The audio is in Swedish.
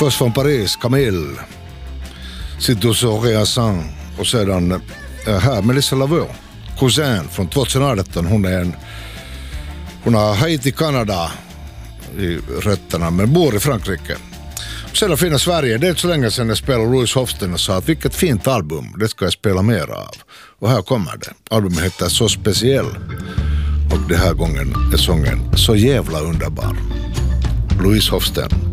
Först från Paris, Camille. Si tu saurais sang. Och sedan här Melissa Lavaux, Cousin från 2018. Hon har Haiti, Kanada i rötterna men bor i Frankrike. Sedan finns Sverige. Det är inte så länge sedan jag spelade Louis Hofsten och sa att vilket fint album, det ska jag spela mer av. Och här kommer det. Albumet heter Så speciell. Och den här gången är sången så jävla underbar. Louis Hofsten.